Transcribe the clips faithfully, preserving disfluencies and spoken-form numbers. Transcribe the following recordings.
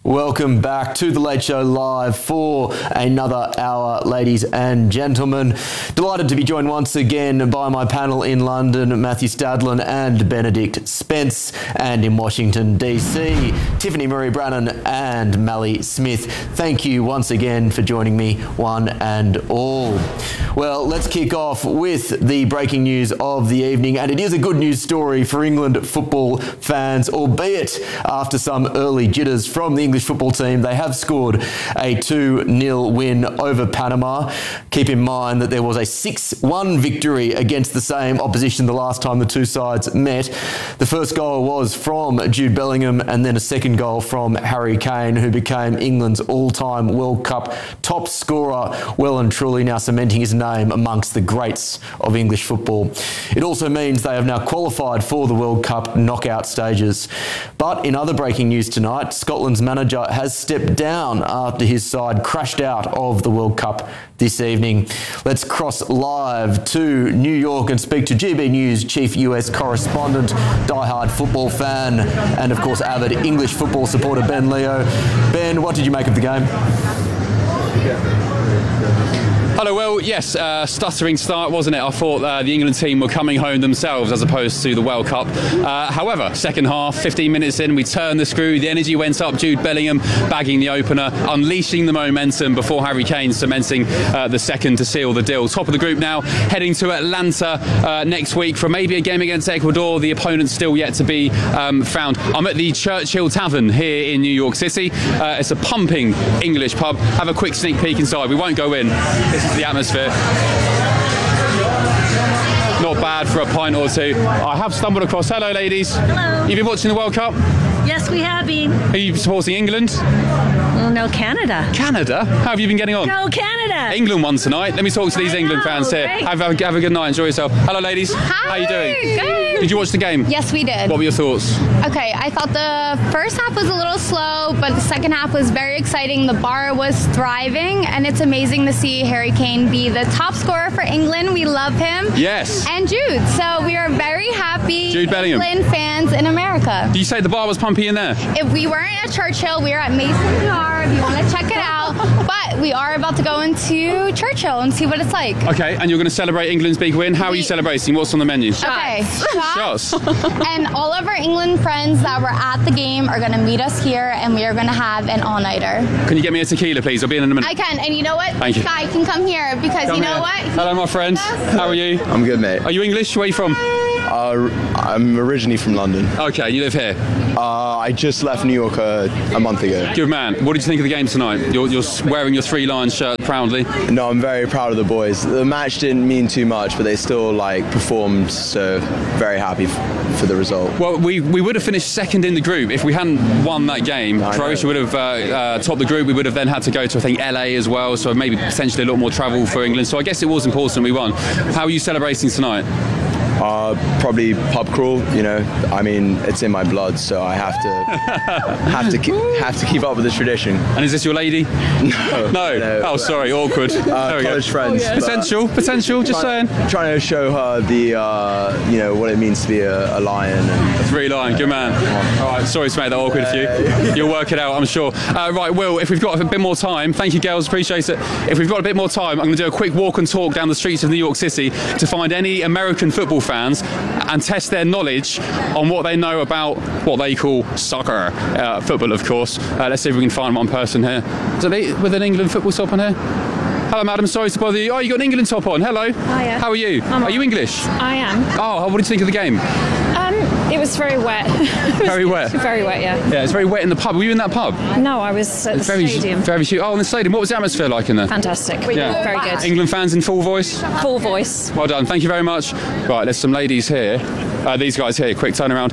Welcome back to The Late Show Live for another hour, ladies and gentlemen. Delighted to be joined once again by my panel in London, Matthew Stadlin and Benedict Spence, and in Washington, D C, Tiffany Marie Brannan and Mally Smith. Thank you once again for joining me, one and all. Well, let's kick off with the breaking news of the evening, and it is a good news story for England football fans, albeit after some early jitters from the English football team. They have scored a two nil win over Panama. Keep in mind that there was a six one victory against the same opposition the last time the two sides met. The first goal was from Jude Bellingham and then a second goal from Harry Kane, who became England's all-time World Cup top scorer, well and truly now cementing his name amongst the greats of English football. It also means they have now qualified for the World Cup knockout stages. But in other breaking news tonight, Scotland's manager has stepped down after his side crashed out of the World Cup this evening. Let's cross live to New York and speak to G B News chief U S correspondent, diehard football fan, and of course avid English football supporter Ben Leo. Ben, what did you make of the game? Hello, well, yes, uh, stuttering start, wasn't it? I thought uh, the England team were coming home themselves as opposed to the World Cup. Uh, however, second half, fifteen minutes in, we turned the screw, the energy went up, Jude Bellingham bagging the opener, unleashing the momentum before Harry Kane cementing uh, the second to seal the deal. Top of the group now, heading to Atlanta uh, next week for maybe a game against Ecuador. The opponent's still yet to be um, found. I'm at the Churchill Tavern here in New York City. Uh, it's a pumping English pub. Have a quick sneak peek inside. We won't go in. This is the atmosphere. Not bad for a pint or two. I have stumbled across. Hello, ladies. Hello. You've been watching the World Cup? Yes, we have been. Are you supporting England? Well, no, Canada. Canada? How have you been getting on? Go Canada. England won tonight. Let me talk to these I England know, fans here. great. Have, have, have a good night. Enjoy yourself. Hello, ladies. Hi. How are you doing? Good. Did you watch the game? Yes, we did. What were your thoughts? Okay, I thought the first half was a little slow, but the second half was very exciting. The bar was thriving, and it's amazing to see Harry Kane be the top scorer for England. We love him. Yes. And Jude. So we are very happy Jude Bellingham. England fans in America. Do you say the bar was pumpy in there? If we weren't at Churchill, we were at Mason Jar, if you want to check it out. But we are about to go into Churchill and see what it's like. Okay, and you're going to celebrate England's big win. How are you celebrating? What's on the menu? Okay, shots. Shots. And all of our England friends that were at the game are going to meet us here, and we are going to have an all-nighter. Can you get me a tequila, please? I'll be in in a minute. I can, and you know what? Thank you. Sky can come here because Come you know here. what? Hello, my friend. How are you? I'm good, mate. Are you English? Where are you from? Uh, I'm originally from London. Okay, you live here. Uh, I just left New York uh, a month ago. Good man. What did you think of the game tonight? You're, you're wearing your Three Lions shirt proudly. No, I'm very proud of the boys. The match didn't mean too much, but they still like performed, so very happy f- for the result. Well, we, we would have finished second in the group if we hadn't won that game. I Croatia know. would have uh, uh, topped the group. We would have then had to go to, I think, L A as well, so maybe potentially a lot more travel for England. So I guess it was important we won. How are you celebrating tonight? Uh, probably pub crawl, you know. I mean, it's in my blood, so I have to have to keep, have to keep up with the tradition. And is this your lady? No, No. no. Oh, sorry. Awkward. Uh, there we go. college friends. but Potential. Potential. Just saying. Trying to show her the, uh, you know, what it means to be a, a lion. And, Three line, good man. All right, sorry to make that awkward for you. You'll work it out, I'm sure. Uh, right, Will, if we've got a bit more time, thank you, girls, appreciate it. If we've got a bit more time, I'm going to do a quick walk and talk down the streets of New York City to find any American football fans and test their knowledge on what they know about what they call soccer, uh, football, of course. Uh, let's see if we can find one person here. Is it with an England football top on here? Hello, madam. Sorry to bother you. Oh, you got an England top on. Hello. Hiya. How are you? I'm are you English? I am. Oh, what did you think of the game? Um, it was very wet. It was Very wet? Very wet, yeah. Yeah, it's very wet in the pub. Were you in that pub? No, I was at the Very, stadium. very cute. Oh, in the stadium. What was the atmosphere like in there? Fantastic. Yeah. Very good. England fans in full voice. Full voice. Well done. Thank you very much. Right, there's some ladies here. Uh, these guys here. Quick turnaround.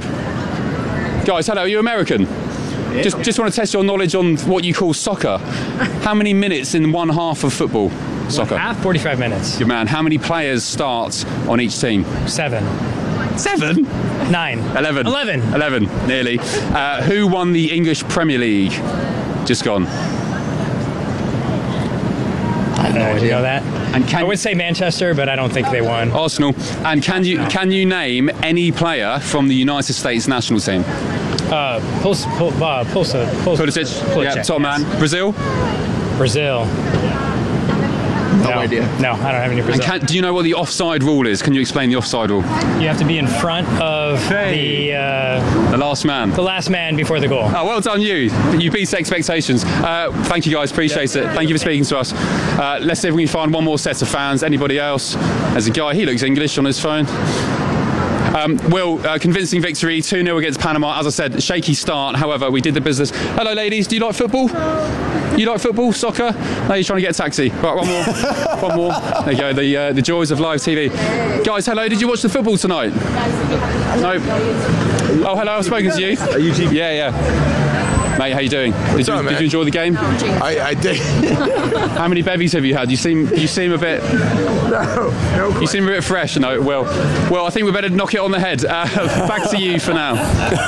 Guys, hello. Are you American? Just, just want to test your knowledge on what you call soccer. How many minutes in one half of football? Soccer. Half, forty-five minutes. Good man. How many players start on each team? Seven. Seven? Nine. Eleven. Eleven. Eleven, nearly. Uh, who won the English Premier League? Just gone. I have no idea. You know that? And can I would say Manchester, but I don't think they won. Arsenal. And can you can you name any player from the United States national team? Uh, Puls, Pul, uh, Pulsa, Puls, Pulisic, Pulisic, yeah, top yes. man. Brazil? Brazil. No, no idea. No, I don't have any Brazil. And can, do you know what the offside rule is? Can you explain the offside rule? You have to be in front of Hey. the uh, The last man. the last man before the goal. Oh, well done you. You beat expectations. Uh, thank you guys, appreciate it. Thank you for speaking to us. Uh, let's see if we can find one more set of fans. Anybody else? There's a guy, he looks English on his phone. Um, Will, uh, convincing victory, two nil against Panama. As I said, shaky start. However, we did the business. Hello, ladies. Do you like football? You like football, soccer? No, you're trying to get a taxi. Right, one more. One more. There you go. The uh, the joys of live T V. Guys, hello. Did you watch the football tonight? No. Oh, hello. I've spoken to you. Are you T V? Yeah, yeah. Mate, how you doing? Did you, up, did man? you enjoy the game? I, I did. How many bevies have you had? You seem you seem a bit no, no. you seem a bit fresh. No, well, well, I think we better knock it on the head. Uh, back to you for now.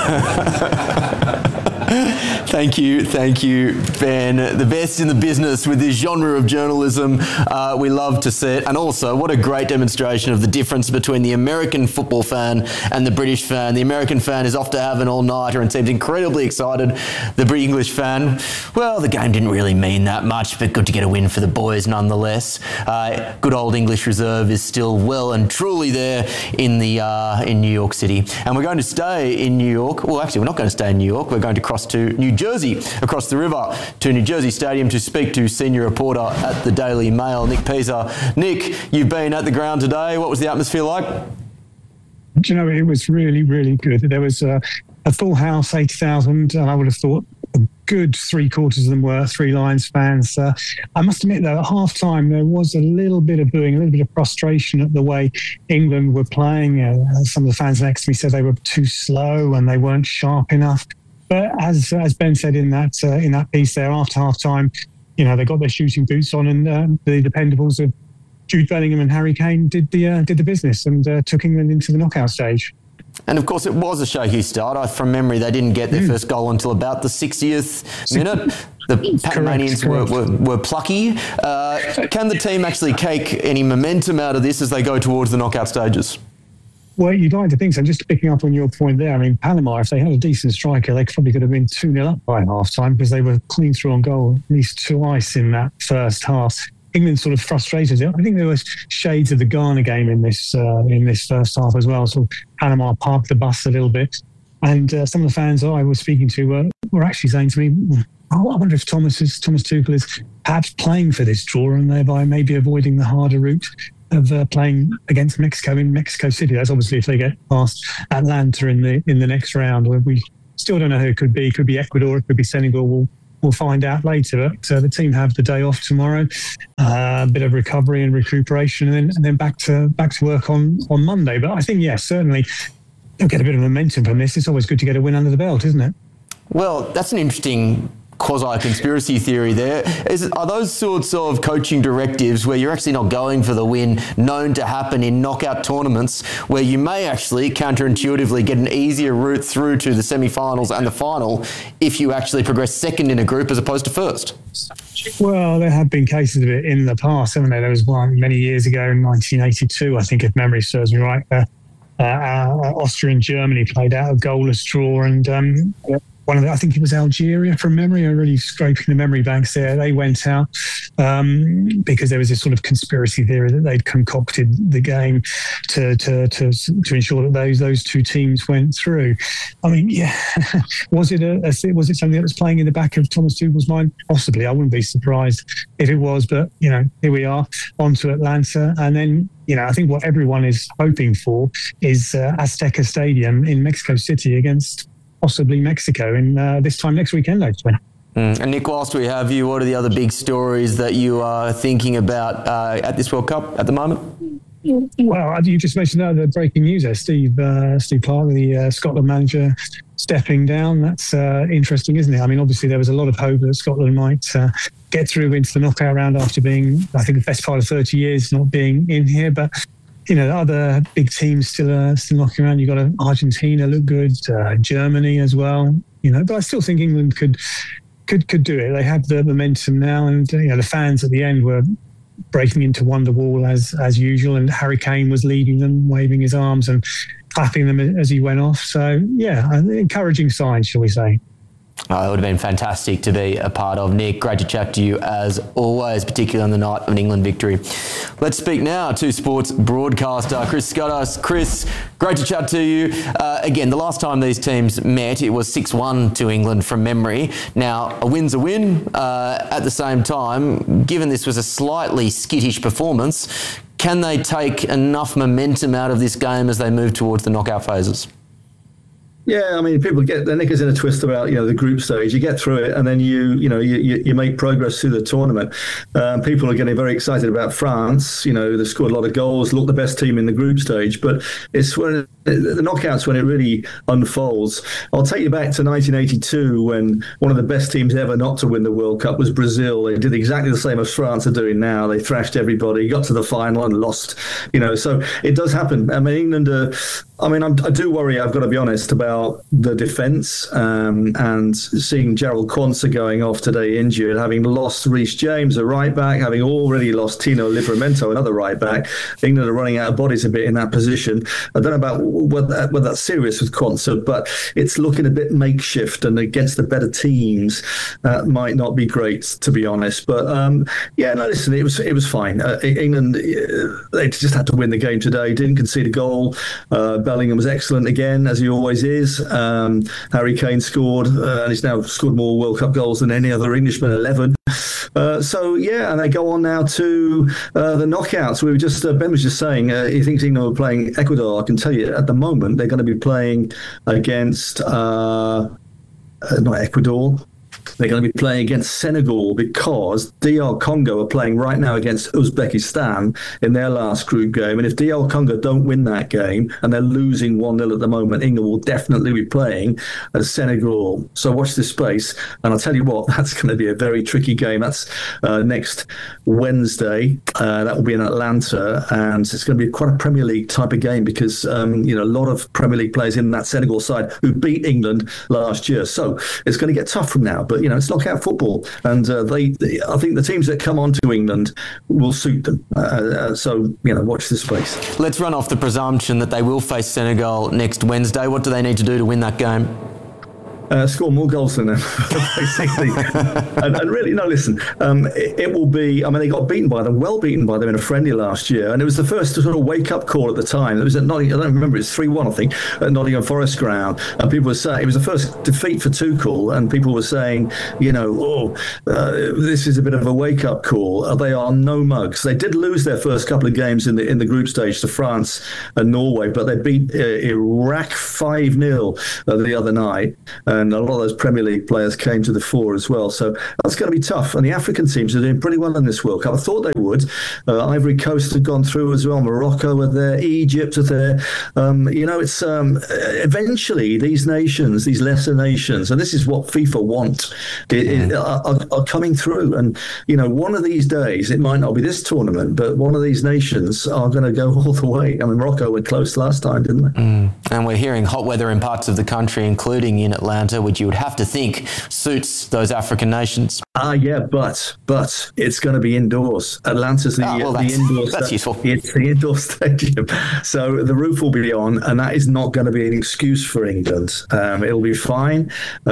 Thank you, thank you, Ben. The best in the business with this genre of journalism. Uh, we love to see it. And also, what a great demonstration of the difference between the American football fan and the British fan. The American fan is off to have an all-nighter and seems incredibly excited. The English fan, well, the game didn't really mean that much, but good to get a win for the boys nonetheless. Uh, good old English reserve is still well and truly there in the uh, in New York City. And we're going to stay in New York. Well, actually, we're not going to stay in New York. We're going to cross to New Jersey, across the river to New Jersey Stadium to speak to senior reporter at the Daily Mail, Nick Pisa. Nick, you've been at the ground today. What was the atmosphere like? Do you know, it was really, really good. There was a, a full house, eighty thousand, and I would have thought a good three quarters of them were Three Lions fans. Uh, I must admit, though, at half time, there was a little bit of booing, a little bit of frustration at the way England were playing. Uh, some of the fans next to me said they were too slow and they weren't sharp enough. But as as Ben said in that uh, in that piece there, after half time, you know, they got their shooting boots on, and uh, the dependables of Jude Bellingham and Harry Kane did the uh, did the business and uh, took England into the knockout stage. And of course, it was a shaky start. I, from memory, they didn't get their mm. first goal until about the sixtieth minute. The Panamanians were, were, were plucky. Uh, can the team actually take any momentum out of this as they go towards the knockout stages? Well, you'd like to think so. Just picking up on your point there, I mean, Panama, if they had a decent striker, they probably could have been two nil up by half-time because they were clean through on goal at least twice in that first half. England sort of frustrated it. I think there was shades of the Ghana game in this uh, in this first half as well. So Panama parked the bus a little bit. And uh, some of the fans I was speaking to were, were actually saying to me, oh, I wonder if Thomas, is, Thomas Tuchel is perhaps playing for this draw and thereby maybe avoiding the harder route of uh, playing against Mexico in Mexico City. That's obviously if they get past Atlanta in the in the next round. We still don't know who it could be. It could be Ecuador, it could be Senegal. We'll, we'll find out later. But uh, the team have the day off tomorrow, uh, a bit of recovery and recuperation, and then and then back to back to work on, on Monday. But I think, yes, certainly they'll get a bit of momentum from this. It's always good to get a win under the belt, isn't it? Well, that's an interesting quasi-conspiracy theory there. Is, are those sorts of coaching directives where you're actually not going for the win known to happen in knockout tournaments where you may actually counterintuitively get an easier route through to the semi-finals and the final if you actually progress second in a group as opposed to first? Well, there have been cases of it in the past, haven't there? There was one many years ago in nineteen eighty-two, I think, if memory serves me right. Uh, uh, Austria and Germany played out a goalless draw, and um, one of the, I think it was Algeria from memory. I'm really scraping the memory banks there. They went out um, because there was this sort of conspiracy theory that they'd concocted the game to to to, to ensure that those those two teams went through. I mean, yeah, was it a, a was it something that was playing in the back of Thomas Tuchel's mind? Possibly. I wouldn't be surprised if it was. But you know, here we are on to Atlanta, and then. You know, I think what everyone is hoping for is uh, Azteca Stadium in Mexico City against possibly Mexico in uh, this time next weekend, actually. Mm. And Nick, whilst we have you, what are the other big stories that you are thinking about uh, at this World Cup at the moment? Well, you just mentioned that the breaking news there, Steve uh, Steve Clarke, the uh, Scotland manager, stepping down. That's uh, interesting, isn't it? I mean, obviously there was a lot of hope that Scotland might uh, get through into the knockout round after being, I think, the best part of thirty years not being in here. But you know, other big teams still uh, still knocking around. You've got Argentina look good, uh, Germany as well. You know, but I still think England could could could do it. They have the momentum now, and you know, the fans at the end were breaking into Wonderwall as as usual, and Harry Kane was leading them, waving his arms, and clapping them as he went off. So, yeah, an encouraging sign, shall we say. Oh, it would have been fantastic to be a part of. Nick, great to chat to you as always, particularly on the night of an England victory. Let's speak now to sports broadcaster Chris Scottos. Chris, great to chat to you. Uh, again, the last time these teams met, it was six one to England from memory. Now, a win's a win. Uh, at the same time, given this was a slightly skittish performance, can they take enough momentum out of this game as they move towards the knockout phases? Yeah, I mean, people get their knickers in a twist about, you know, the group stage. You get through it, and then you, you know, you, you, you make progress through the tournament. Um, people are getting very excited about France. You know, they scored a lot of goals, look the best team in the group stage. But it's when the knockouts when it really unfolds. I'll take you back to nineteen eighty-two when one of the best teams ever not to win the World Cup was Brazil. They did exactly the same as France are doing now. They thrashed everybody, got to the final and lost. You know, so it does happen. I mean, England. Uh, I mean, I'm, I do worry. I've got to be honest about the defence um, and seeing Gerald Quansah going off today injured, having lost Reece James, a right back, having already lost Tino Livramento, another right back. England are running out of bodies a bit in that position. I don't know about whether, whether that's serious with Quansah, but it's looking a bit makeshift, and against the better teams, that might not be great, to be honest. But um, yeah, no, listen, it was it was fine. Uh, England, they just had to win the game today. Didn't concede a goal. Uh, Bellingham was excellent again, as he always is. Um, Harry Kane scored, uh, and he's now scored more World Cup goals than any other Englishman, eleven. Uh, so, yeah, and they go on now to uh, the knockouts. We were just, uh, Ben was just saying, uh, he thinks England were playing Ecuador. I can tell you, at the moment, they're going to be playing against, uh, uh, not Ecuador, they're going to be playing against Senegal, because D R Congo are playing right now against Uzbekistan in their last group game. And if D R Congo don't win that game, and they're losing one nil at the moment, England will definitely be playing as Senegal. So watch this space. And I'll tell you what, that's going to be a very tricky game. That's uh, next Wednesday. Uh, that will be in Atlanta. And it's going to be quite a Premier League type of game, because, um, you know, a lot of Premier League players in that Senegal side who beat England last year. So it's going to get tough from now. But, you know, it's knockout football, and uh, they, they, I think the teams that come on to England will suit them. Uh, uh, so, you know, watch this space. Let's run off the presumption that they will face Senegal next Wednesday. What do they need to do to win that game? Uh, score more goals than them, basically. and, and really, no, listen, um, it, it will be, I mean, they got beaten by them, well beaten by them in a friendly last year. And it was the first sort of wake-up call at the time. It was at Nottingham, I don't remember, it was three one, I think, at Nottingham Forest ground. And people were saying, it was the first defeat for Tuchel, and people were saying, you know, oh, uh, this is a bit of a wake-up call. Uh, they are no mugs. They did lose their first couple of games in the in the group stage to France and Norway, but they beat uh, Iraq five nil uh, the other night. Uh, And a lot of those Premier League players came to the fore as well. So that's going to be tough. And the African teams are doing pretty well in this World Cup. I thought they would. Uh, Ivory Coast had gone through as well. Morocco are there. Egypt are there. Um, you know, it's um, eventually these nations, these lesser nations, and this is what FIFA want, it, it, are, are coming through. And, you know, one of these days, it might not be this tournament, but one of these nations are going to go all the way. I mean, Morocco were close last time, didn't they? Mm. And we're hearing hot weather in parts of the country, including in Atlanta, which you would have to think suits those African nations. Ah, yeah, but but it's going to be indoors. Atlanta's the, oh, well, the that's, indoor that's sta- useful. It's the indoor stadium, so the roof will be on, and that is not going to be an excuse for England. Um, it'll be fine.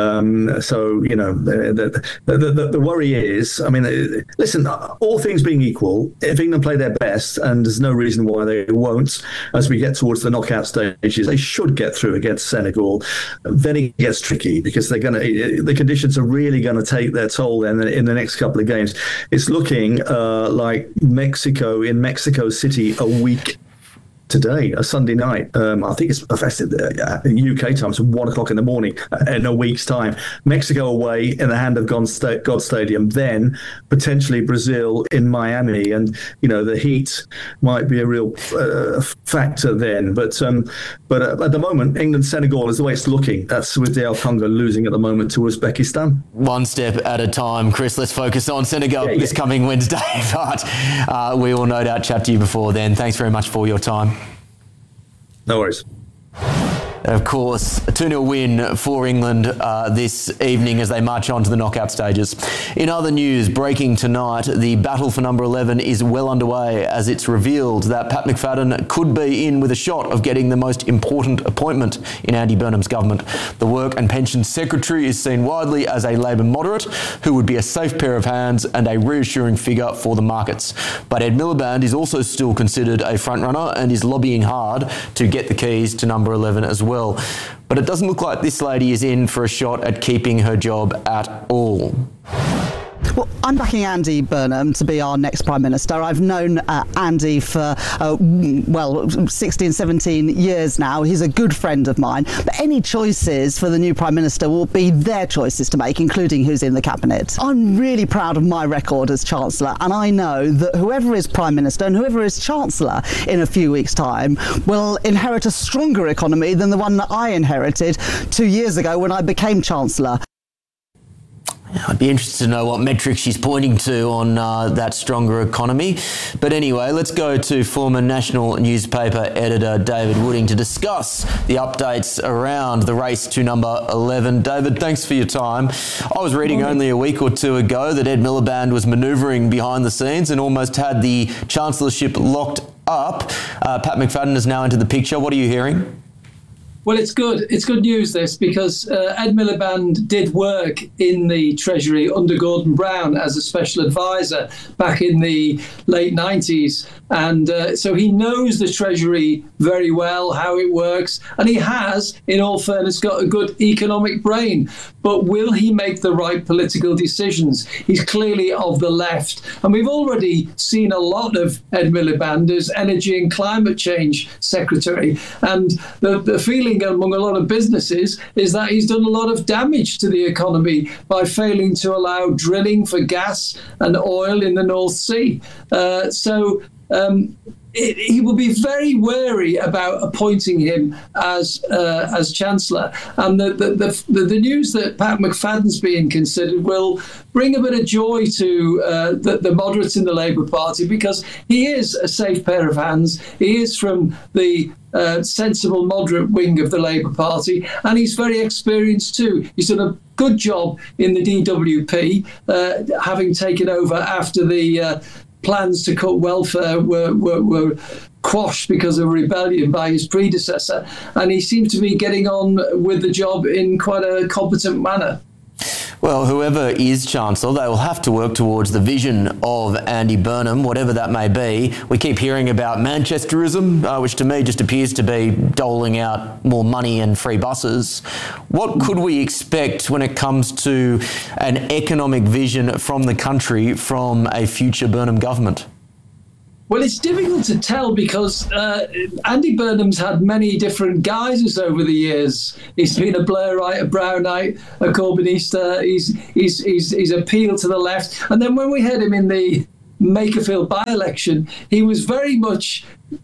Um, so you know, the the, the the worry is, I mean, listen, all things being equal, if England play their best, and there's no reason why they won't, as we get towards the knockout stages, they should get through against Senegal. Then it gets tricky, because they're going to, the conditions are really going to take their toll then in the next couple of games. It's looking uh, like Mexico in Mexico City a week today, a Sunday night. Um, I think it's affected uh, in U K time, so one o'clock in the morning uh, in a week's time. Mexico away in the hand of God, Sta- God Stadium, then potentially Brazil in Miami, and you know the heat might be a real uh, factor then. But um, but uh, at the moment, England Senegal is the way it's looking. That's with D R Congo losing at the moment to Uzbekistan. One step at a time, Chris. Let's focus on Senegal yeah, yeah. this coming Wednesday. But uh, we will no doubt chat to you before then. Thanks very much for your time. No worries. Of course, a two nil win for England uh, this evening as they march on to the knockout stages. In other news, breaking tonight, the battle for number eleven is well underway as it's revealed that Pat McFadden could be in with a shot of getting the most important appointment in Andy Burnham's government. The Work and Pensions Secretary is seen widely as a Labor moderate who would be a safe pair of hands and a reassuring figure for the markets. But Ed Miliband is also still considered a frontrunner and is lobbying hard to get the keys to number eleven as well. Well. But it doesn't look like this lady is in for a shot at keeping her job at all. Well, I'm backing Andy Burnham to be our next Prime Minister. I've known uh, Andy for, uh, well, sixteen, seventeen years now. He's a good friend of mine. But any choices for the new Prime Minister will be their choices to make, including who's in the Cabinet. I'm really proud of my record as Chancellor, and I know that whoever is Prime Minister and whoever is Chancellor in a few weeks' time will inherit a stronger economy than the one that I inherited two years ago when I became Chancellor. I'd be interested to know what metrics she's pointing to on uh, that stronger economy. But anyway, let's go to former national newspaper editor David Wooding to discuss the updates around the race to number eleven. David, thanks for your time. I was reading only a week or two ago that Ed Miliband was manoeuvring behind the scenes and almost had the chancellorship locked up. Uh, Pat McFadden has now entered the picture. What are you hearing? Well, it's good. It's good news, this, because uh, Ed Miliband did work in the Treasury under Gordon Brown as a special advisor back in the late nineties. And uh, so he knows the Treasury very well, how it works. And he has, in all fairness, got a good economic brain. But will he make the right political decisions? He's clearly of the left. And we've already seen a lot of Ed Miliband as Energy and Climate Change Secretary. And the, the feeling among a lot of businesses is that he's done a lot of damage to the economy by failing to allow drilling for gas and oil in the North Sea. Uh, so um, it, he will be very wary about appointing him as uh, as Chancellor. And the the, the the news that Pat McFadden's being considered will bring a bit of joy to uh, the, the moderates in the Labour Party, because he is a safe pair of hands. He is from the uh, sensible, moderate wing of the Labour Party, and he's very experienced too. He's done a good job in the D W P, uh, having taken over after the uh, plans to cut welfare were, were, were quashed because of rebellion by his predecessor. And he seems to be getting on with the job in quite a competent manner. Well, whoever is Chancellor, they will have to work towards the vision of Andy Burnham, whatever that may be. We keep hearing about Manchesterism, uh, which to me just appears to be doling out more money and free buses. What could we expect when it comes to an economic vision from the country from a future Burnham government? Well, it's difficult to tell because uh, Andy Burnham's had many different guises over the years. He's been a Blairite, a Brownite, a Corbynista. He's, he's, he's, he's appealed to the left. And then when we heard him in the Makerfield by-election, he was very much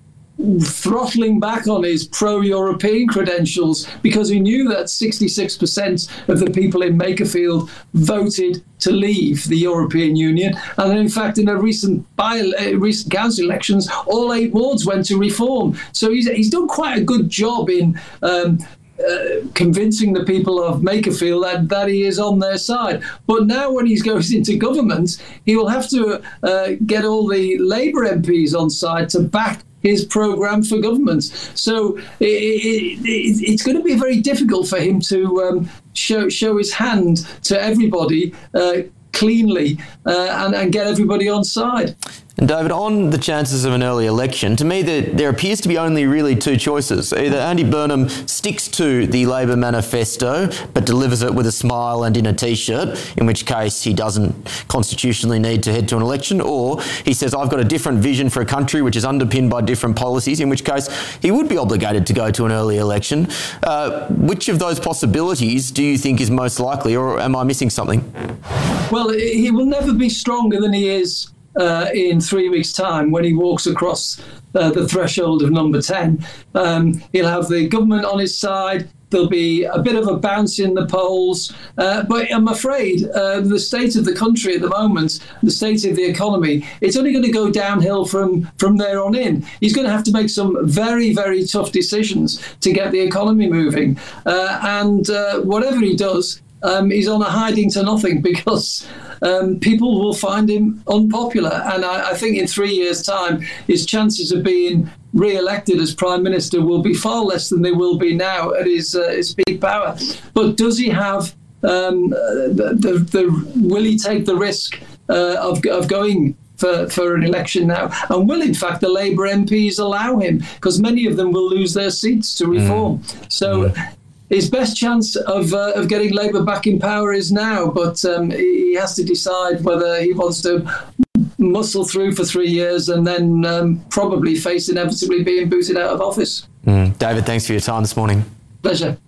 throttling back on his pro-European credentials because he knew that sixty-six percent of the people in Makerfield voted to leave the European Union. And in fact, in a recent by uh, recent council elections, all eight wards went to Reform. So he's, he's done quite a good job in um, Uh, convincing the people of Makerfield that, that he is on their side. But now when he goes into government, he will have to uh, get all the Labour M Ps on side to back his programme for government. So it, it, it, it's going to be very difficult for him to um, show, show his hand to everybody uh, cleanly uh, and, and get everybody on side. And David, on the chances of an early election, to me there, there appears to be only really two choices. Either Andy Burnham sticks to the Labor manifesto but delivers it with a smile and in a T-shirt, in which case he doesn't constitutionally need to head to an election, or he says, I've got a different vision for a country which is underpinned by different policies, in which case he would be obligated to go to an early election. Uh, which of those possibilities do you think is most likely, or am I missing something? Well, he will never be stronger than he is Uh, in three weeks' time when he walks across uh, the threshold of number ten. Um, he'll have the government on his side. there'll be a bit of a bounce in the polls. Uh, but I'm afraid uh, the state of the country at the moment, the state of the economy, it's only going to go downhill from, from there on in. He's going to have to make some very, very tough decisions to get the economy moving. Uh, and uh, whatever he does, um, he's on a hiding to nothing because um, people will find him unpopular. And I, I think in three years' time, his chances of being re-elected as Prime Minister will be far less than they will be now at his, uh, his peak power. But does he have, um, the, the, the, will he take the risk uh, of, of going For, for an election now? And will, in fact, the Labour M Ps allow him? Because many of them will lose their seats to reform. Mm. So mm. his best chance of uh, of getting Labour back in power is now, but um, he has to decide whether he wants to muscle through for three years and then um, probably face inevitably being booted out of office. Mm. David, thanks for your time this morning. Pleasure.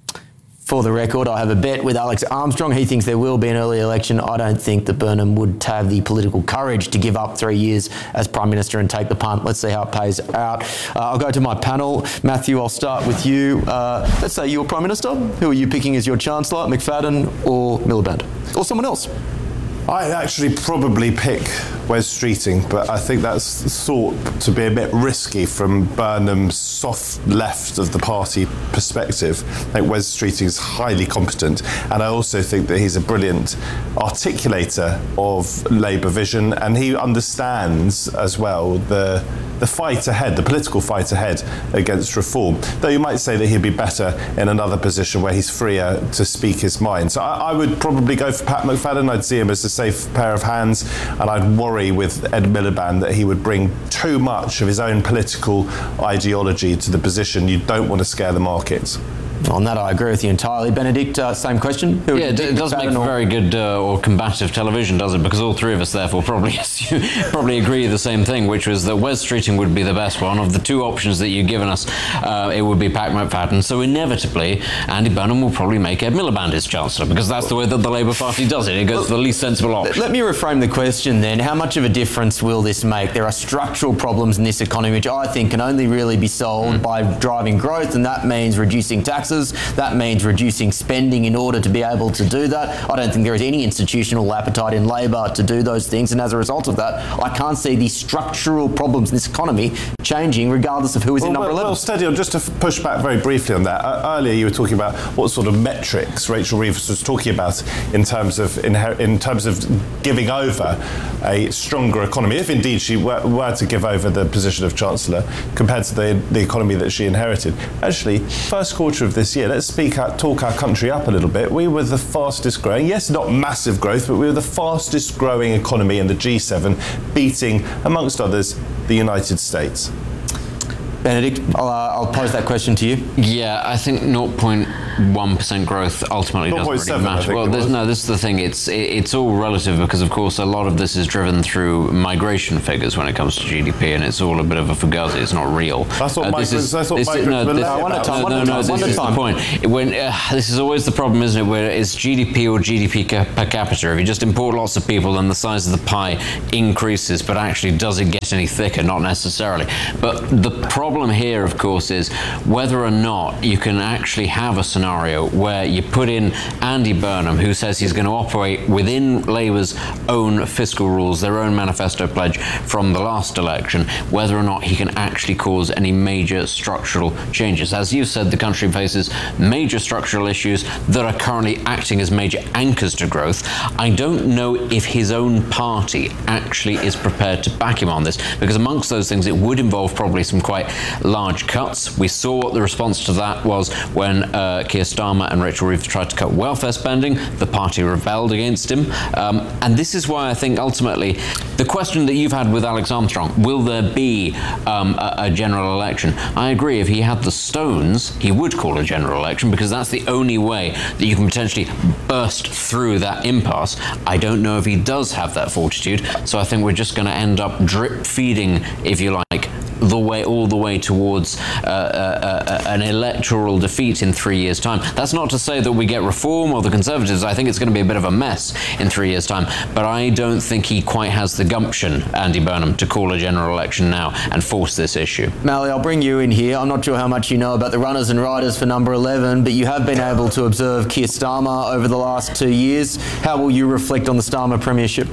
For the record, I have a bet with Alex Armstrong. He thinks there will be an early election. I don't think that Burnham would have the political courage to give up three years as Prime Minister and take the punt. Let's see how it pays out. Uh, I'll go to my panel. Matthew, I'll start with you. Uh, let's say you're Prime Minister. Who are you picking as your Chancellor, McFadden or Miliband? Or someone else? I'd actually probably pick Wes Streeting, but I think that's thought to be a bit risky from Burnham's soft left of the party perspective. I think Wes Streeting is highly competent, and I also think that he's a brilliant articulator of Labour vision, and he understands as well the the fight ahead, the political fight ahead against reform. Though you might say that he'd be better in another position where he's freer to speak his mind. So I, I would probably go for Pat McFadden. I'd see him as a safe pair of hands, and I'd worry with Ed Miliband that he would bring too much of his own political ideology to the position. You don't want to scare the markets. On that, I agree with you entirely. Benedict, uh, same question. Who yeah, it doesn't make for very good uh, or combative television, does it? Because all three of us, therefore, probably assume, probably agree the same thing, which was that Wes Streeting would be the best one. Of the two options that you've given us, uh, it would be Pat McFadden. So inevitably, Andy Burnham will probably make Ed Miliband his Chancellor, because that's the way that the Labour Party does it. It goes for the least sensible option. Let me reframe the question then. How much of a difference will this make? There are structural problems in this economy which I think can only really be solved mm. by driving growth, and that means reducing taxes. That means reducing spending in order to be able to do that. I don't think there is any institutional appetite in Labor to do those things, and as a result of that, I can't see the structural problems in this economy changing regardless of who is well, in number well, eleven. Well, steady on, just to push back very briefly on that. Uh, earlier you were talking about what sort of metrics Rachel Reeves was talking about in terms of inher- in terms of giving over a stronger economy, if indeed she were, were to give over the position of Chancellor compared to the, the economy that she inherited. Actually, first quarter of this year, let's speak out, talk our country up a little bit. We were the fastest growing, yes, not massive growth, but we were the fastest growing economy in the G seven, beating, amongst others, the United States. Benedict, I'll, uh, I'll pose that question to you. Yeah, I think zero point one percent growth ultimately doesn't really matter. Well, this, no, this is the thing. It's it, it's all relative, because, of course, a lot of this is driven through migration figures when it comes to G D P, and it's all a bit of a fugazi. It's not real. I thought uh, this is, I thought this is, no, this, one at a time. No, no, no, this is the point. When, uh, this is always the problem, isn't it, where it's G D P or G D P ca- per capita. If you just import lots of people, then the size of the pie increases, but actually does it get any thicker? Not necessarily. But the problem here, of course, is whether or not you can actually have a scenario where you put in Andy Burnham, who says he's going to operate within Labour's own fiscal rules, their own manifesto pledge from the last election, whether or not he can actually cause any major structural changes. As you said, the country faces major structural issues that are currently acting as major anchors to growth. I don't know if his own party actually is prepared to back him on this, because amongst those things, it would involve probably some quite large cuts. We saw what the response to that was when uh, Keir Starmer and Rachel Reeves tried to cut welfare spending. The party rebelled against him. Um, and this is why I think ultimately the question that you've had with Alex Armstrong, will there be um, a, a general election? I agree, if he had the stones, he would call a general election, because that's the only way that you can potentially burst through that impasse. I don't know if he does have that fortitude, so I think we're just going to end up drip feeding, if you like, the way, all the way towards uh, uh, uh, an electoral defeat in three years' time. That's not to say that we get Reform or the Conservatives. I think it's going to be a bit of a mess in three years' time, but I don't think he quite has the gumption, Andy Burnham, to call a general election now and force this issue. Mally, I'll bring you in here. I'm not sure how much you know about the runners and riders for number eleven, but you have been able to observe Keir Starmer over the last two years. How will you reflect on the Starmer premiership?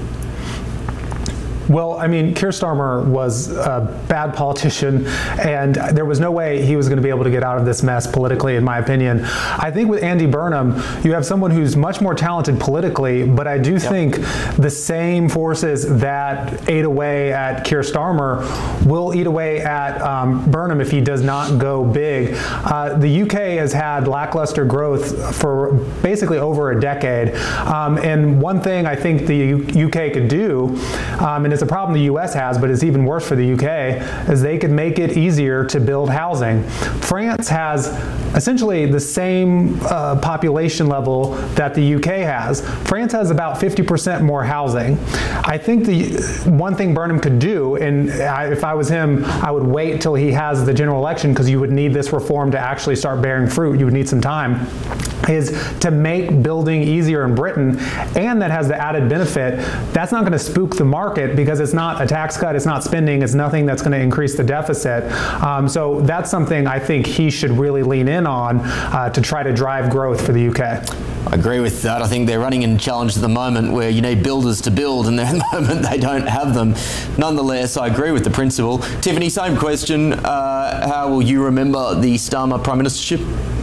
Well, I mean, Keir Starmer was a bad politician, and there was no way he was going to be able to get out of this mess politically, in my opinion. I think with Andy Burnham, you have someone who's much more talented politically, but I do yep. think the same forces that ate away at Keir Starmer will eat away at um, Burnham if he does not go big. Uh, the U K has had lackluster growth for basically over a decade, um, and one thing I think the U- UK could do, um, and it's a problem the U S has, but it's even worse for the U K, is they could make it easier to build housing. France has essentially the same uh, population level that the U K has. France has about fifty percent more housing. I think the one thing Burnham could do, and I, if I was him, I would wait till he has the general election, because you would need this reform to actually start bearing fruit. You would need some time, is to make building easier in Britain, and that has the added benefit. That's not going to spook the market, because it's not a tax cut, it's not spending, it's nothing that's going to increase the deficit. Um, so that's something I think he should really lean in on uh, to try to drive growth for the U K. I agree with that. I think they're running in a challenge at the moment where you need builders to build, and at the moment they don't have them. Nonetheless, I agree with the principle. Tiffany, same question. Uh, how will you remember the Starmer Prime Ministership?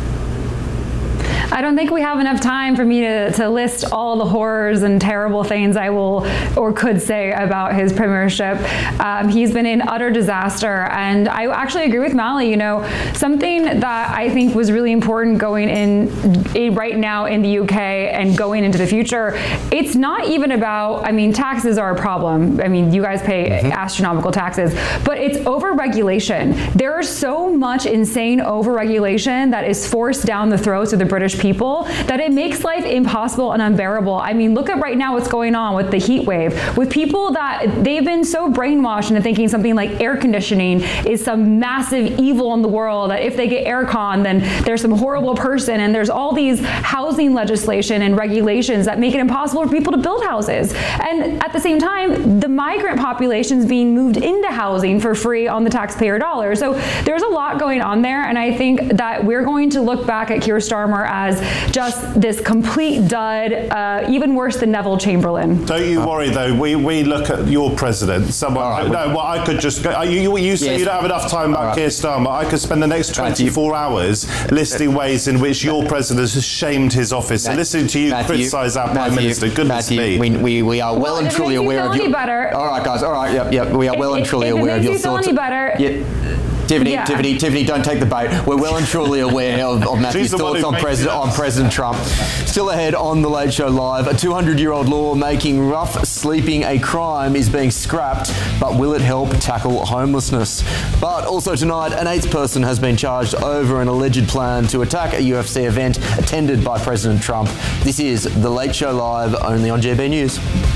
I don't think we have enough time for me to, to list all the horrors and terrible things I will or could say about his premiership. Um, he's been an utter disaster, and I actually agree with Mally. You know, something that I think was really important going in, in right now in the U K and going into the future, it's not even about, I mean, taxes are a problem. I mean, you guys pay mm-hmm. astronomical taxes, but it's over-regulation. There is so much insane over-regulation that is forced down the throats of the British people that it makes life impossible and unbearable. I mean, look at right now what's going on with the heat wave, with people that they've been so brainwashed into thinking something like air conditioning is some massive evil in the world, that if they get aircon, then there's some horrible person, and there's all these housing legislation and regulations that make it impossible for people to build houses. And at the same time, the migrant population is being moved into housing for free on the taxpayer dollar. So there's a lot going on there, and I think that we're going to look back at Keir Starmer as just this complete dud, uh, even worse than Neville Chamberlain. Don't you worry, though. We we look at your president. Someone. Right, no, well, I could just go. You, you say yes. You don't have enough time about right. Keir Starmer. I could spend the next twenty-four hours listing ways in which your president has shamed his office and listening to you criticise our Prime Minister. Goodness Matthew, me. We, we, we are well, well and truly aware of your... Better. All right, guys. All right, yep, yep. We are well and truly if, aware if of your thoughts. If it makes you feel any better... Yeah. Tiffany, yeah. Tiffany, Tiffany, don't take the bait. We're well and truly aware of, of Matthew's thoughts on President, on President Trump. Still ahead on The Late Show Live, a two hundred year old law making rough sleeping a crime is being scrapped, but will it help tackle homelessness? But also tonight, an eighth person has been charged over an alleged plan to attack a U F C event attended by President Trump. This is The Late Show Live, only on G B News.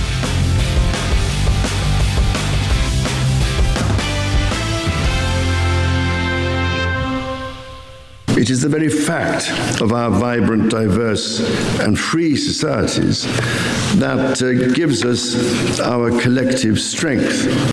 It is the very fact of our vibrant, diverse and free societies that uh, gives us our collective strength.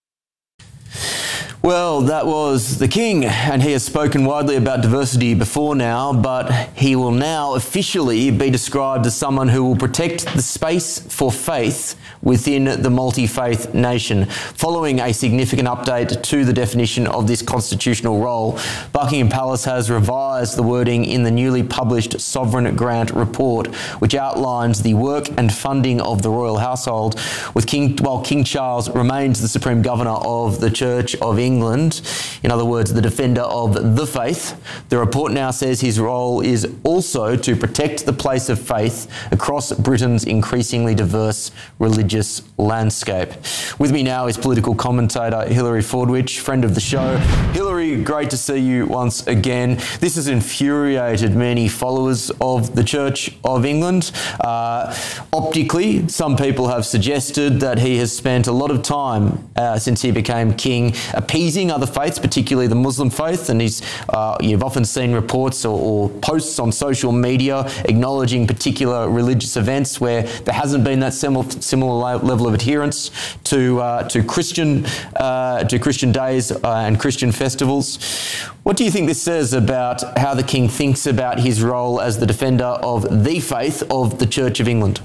Well, that was the King, and he has spoken widely about diversity before now, but he will now officially be described as someone who will protect the space for faith within the multi-faith nation. Following a significant update to the definition of this constitutional role, Buckingham Palace has revised the wording in the newly published Sovereign Grant report, which outlines the work and funding of the royal household, with King, while King Charles remains the Supreme Governor of the Church of England. England, in other words, the defender of the faith. The report now says his role is also to protect the place of faith across Britain's increasingly diverse religious landscape. With me now is political commentator Hilary Fordwich, friend of the show. Hilary, great to see you once again. This has infuriated many followers of the Church of England. Uh, optically, some people have suggested that he has spent a lot of time uh, since he became king appeasing other faiths, particularly the Muslim faith, and he's uh, you've often seen reports or, or posts on social media acknowledging particular religious events where there hasn't been that similar, similar level of adherence to uh, to Christian uh, to Christian days uh, and Christian festivals. What do you think this says about how the king thinks about his role as the defender of the faith of the Church of England?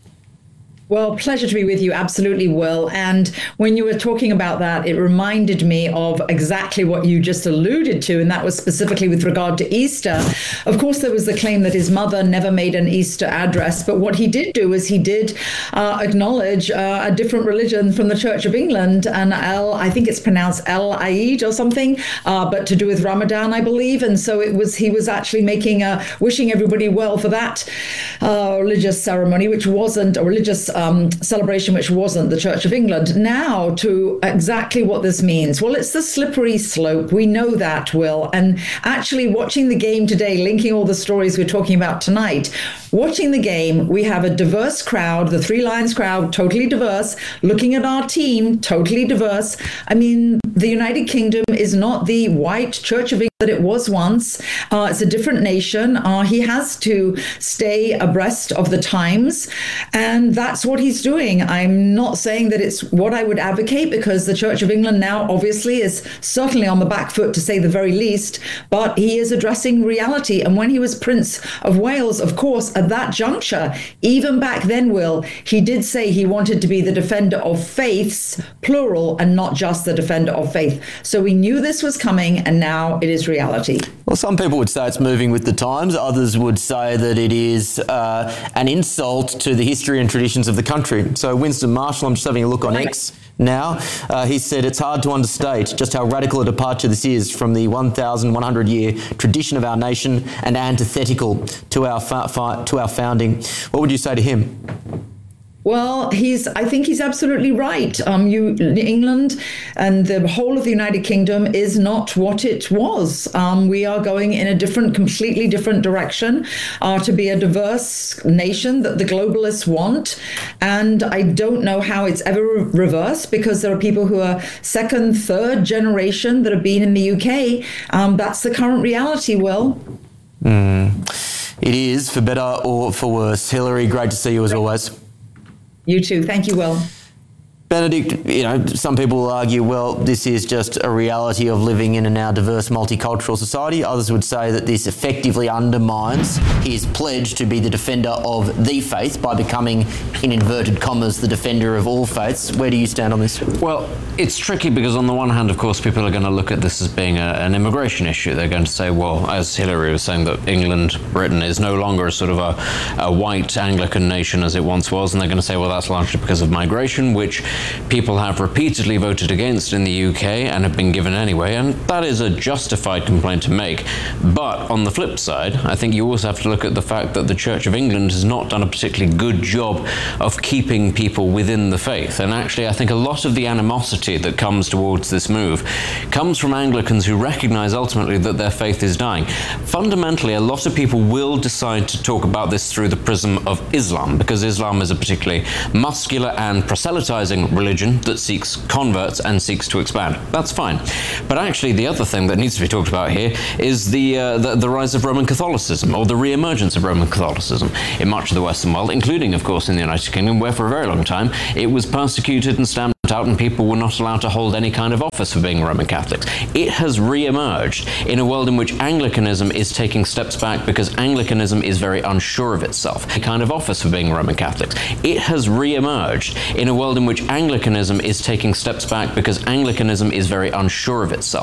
Well, pleasure to be with you. Absolutely, Will. And when you were talking about that, it reminded me of exactly what you just alluded to, and that was specifically with regard to Easter. Of course, there was the claim that his mother never made an Easter address, but what he did do is he did uh, acknowledge uh, a different religion from the Church of England, and El, I think it's pronounced El Eid or something, uh, but to do with Ramadan, I believe. And so it was he was actually making a wishing everybody well for that uh, religious ceremony, which wasn't a religious Um, celebration which wasn't the Church of England. Now to exactly what this means. Well, it's the slippery slope. We know that, Will. And actually watching the game today, linking all the stories we're talking about tonight, watching the game, we have a diverse crowd, the Three Lions crowd, totally diverse, looking at our team, totally diverse. I mean, the United Kingdom is not the white Church of England that it was once. Uh, it's a different nation. Uh, he has to stay abreast of the times, and that's what he's doing. I'm not saying that it's what I would advocate, because the Church of England now obviously is certainly on the back foot, to say the very least, but he is addressing reality. And when he was Prince of Wales, of course, at that juncture, even back then, Will, he did say he wanted to be the defender of faiths, plural, and not just the defender of faith. So we knew this was coming, and now it is reality. Well, some people would say it's moving with the times. Others would say that it is uh, an insult to the history and traditions of the country. So Winston Marshall, I'm just having a look on X now. Uh, he said it's hard to understate just how radical a departure this is from the one thousand one hundred year tradition of our nation and antithetical to our fa- fa- to our founding. What would you say to him? Well, he's. I think he's absolutely right. Um, you, England and the whole of the United Kingdom is not what it was. Um, we are going in a different, completely different direction uh, to be a diverse nation that the globalists want. And I don't know how it's ever re- reversed, because there are people who are second, third generation that have been in the U K. Um, that's the current reality, Will. Mm. It is, for better or for worse. Hillary, great to see you as always. You too. Thank you, Will. Benedict, you know, some people will argue, well, this is just a reality of living in a now diverse multicultural society. Others would say that this effectively undermines his pledge to be the defender of the faith by becoming, in inverted commas, the defender of all faiths. Where do you stand on this? Well, it's tricky because on the one hand, of course, people are going to look at this as being a, an immigration issue. They're going to say, well, as Hillary was saying, that England, Britain is no longer a sort of a, a white Anglican nation as it once was. And they're going to say, well, that's largely because of migration, which people have repeatedly voted against in the U K and have been given anyway, and that is a justified complaint to make. But on the flip side, I think you also have to look at the fact that the Church of England has not done a particularly good job of keeping people within the faith. And actually, I think a lot of the animosity that comes towards this move comes from Anglicans who recognise ultimately that their faith is dying. Fundamentally, a lot of people will decide to talk about this through the prism of Islam, because Islam is a particularly muscular and proselytizing religion that seeks converts and seeks to expand. That's fine. But actually, the other thing that needs to be talked about here is the, uh, the, the rise of Roman Catholicism, or the re-emergence of Roman Catholicism in much of the Western world, including, of course, in the United Kingdom, where for a very long time it was persecuted and stamped out and people were not allowed to hold any kind of office for being Roman Catholics. It has re-emerged in a world in which Anglicanism is taking steps back because Anglicanism is very unsure of itself. A kind of office for being Roman Catholics. It has re-emerged in a world in which Anglicanism is taking steps back because Anglicanism is very unsure of itself.